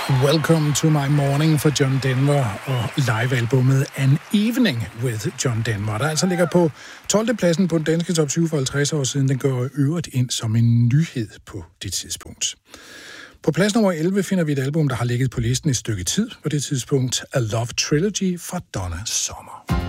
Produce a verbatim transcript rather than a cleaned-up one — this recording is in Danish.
Welcome to my morning for John Denver og live-albummet An Evening with John Denver, der altså ligger på tolvte pladsen på den danske top tyve for halvtreds år siden. Den går øvrigt ind som en nyhed på det tidspunkt. På plads nummer elleve finder vi et album, der har ligget på listen et stykke tid på det tidspunkt, A Love Trilogy fra Donna Summer.